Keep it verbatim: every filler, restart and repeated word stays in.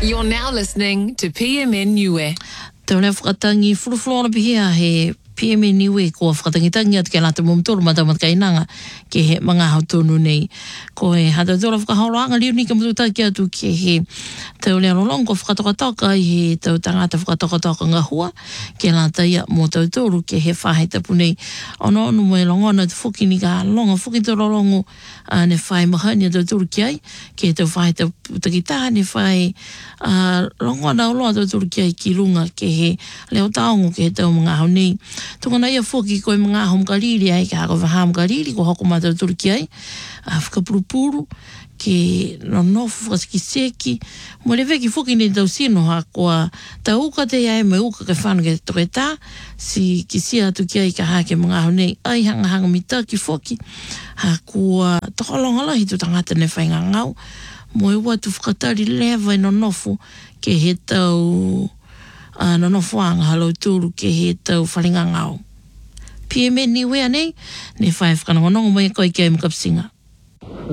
You're now listening to P M N Niue. Te ole whakatangi furuflora pihia he P M N Niue ko whakatangitangi atu ke lata momtoro matamat kainanga ke he mga hautonu nei. Ko he hata tora whakahauranga liu ni ka mututaki atu ke he te ole arolong ko whakatokataka i he tau tangata whakatokataka ngā hua ke lata ia mō tau toru ke he whahai tapu nei. Ono ono mo e longona te whuki ni ka longa whuki toro longo uh, ne whai mahani a tau toru ki ai ke he tau whahai tapu takitaha ne whai uh, longona oloa tau toru ki ai ki runga ke he leo taongo ke he tau mga hau nei. Tungana ia whoki koe mga hau mkariri ai ka hako whaha mkariri ko hoko mata tau toru ki ai uh, whakapurupuru ke no nofu whasikiseki mo le veki whuki ni tau sino ha koa tau uka te ai me uka ke whanu ke toke tā si ki sia atu ki ai ka hake mga hau nei ai hanga hanga mita ki whoki ha koa tokolonga lahi tu tangata ne whainga ngau mo e watu whakatari lewa i no nofu ke he tau uh, no nofu anga halau tūru ke he tau whalinga ngau P M N Niue anei ne whai whakanongonongo mai koe ki ai mukapsinga.